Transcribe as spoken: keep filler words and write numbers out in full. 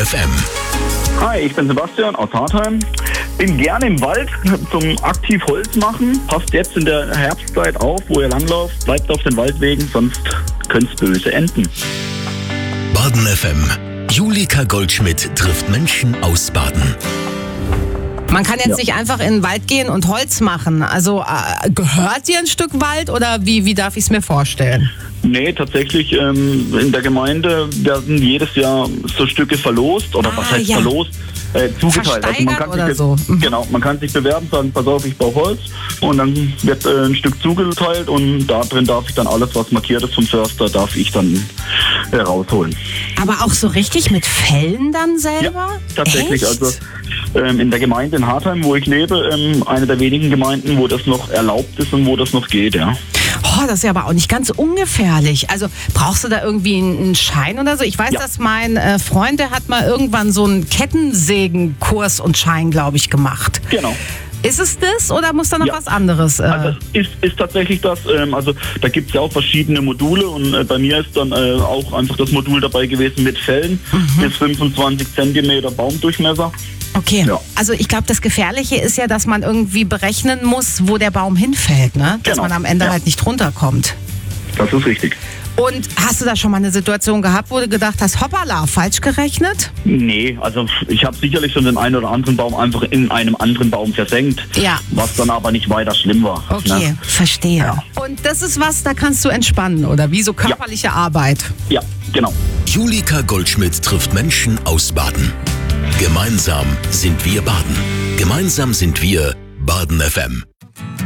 F M. Hi, ich bin Sebastian aus Hartheim. Bin gerne im Wald zum aktiv Holz machen. Passt jetzt in der Herbstzeit auf, wo ihr langlauft. Bleibt auf den Waldwegen, sonst könnte es böse enden. Baden F M. Julika Goldschmidt trifft Menschen aus Baden. Man kann jetzt Ja. nicht einfach in den Wald gehen und Holz machen. Also äh, gehört dir ein Stück Wald oder wie, wie darf ich es mir vorstellen? Nee, tatsächlich ähm, in der Gemeinde werden jedes Jahr so Stücke verlost. Oder Ah, was heißt ja. verlost? Äh, zugeteilt. Versteigert oder sich, so. Mhm. Genau, man kann sich bewerben, sagen, pass auf, ich brauche Holz. Und dann wird äh, ein Stück zugeteilt und da drin darf ich dann alles, was markiert ist vom Förster, darf ich dann äh, rausholen. Aber auch so richtig mit Fellen dann selber? Ja, tatsächlich. Echt? Also ähm, in der Gemeinde in Hartheim, wo ich lebe, ähm, eine der wenigen Gemeinden, wo das noch erlaubt ist und wo das noch geht, ja. Oh, das ist ja aber auch nicht ganz ungefährlich. Also brauchst du da irgendwie einen Schein oder so? Ich weiß, Ja. dass mein äh, Freund, der hat mal irgendwann so einen Kettensägenkurs und Schein, glaube ich, gemacht. Genau. Ist es das oder muss da noch Ja. was anderes? Äh, Also ist, ist tatsächlich das, ähm, also da gibt es ja auch verschiedene Module und äh, bei mir ist dann äh, auch einfach das Modul dabei gewesen mit Fellen bis fünfundzwanzig Zentimeter Baumdurchmesser. okay, ja. also ich glaube, das Gefährliche ist ja, dass man irgendwie berechnen muss, wo der Baum hinfällt, ne? Dass Genau. man am Ende Ja. halt nicht runterkommt. Das ist richtig. Und hast du da schon mal eine Situation gehabt, wo du gedacht hast, hoppala, falsch gerechnet? Nee, also ich habe sicherlich schon den einen oder anderen Baum einfach in einem anderen Baum versenkt, Ja. was dann aber nicht weiter schlimm war. Okay, Ne? verstehe. Ja. Und das ist was, da kannst du entspannen, oder? Wie so körperliche Arbeit. Ja, genau. Julika Goldschmidt trifft Menschen aus Baden. Gemeinsam sind wir Baden. Gemeinsam sind wir Baden F M.